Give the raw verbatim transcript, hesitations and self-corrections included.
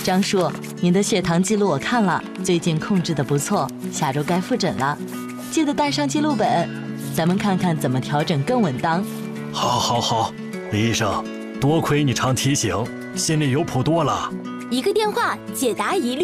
张叔，您的血糖记录我看了，最近控制的不错，下周该复诊了，记得带上记录本，咱们看看怎么调整更稳当。 好，好，好，李医生，多亏你常提醒，心里有谱多了。 一个电话解答疑虑。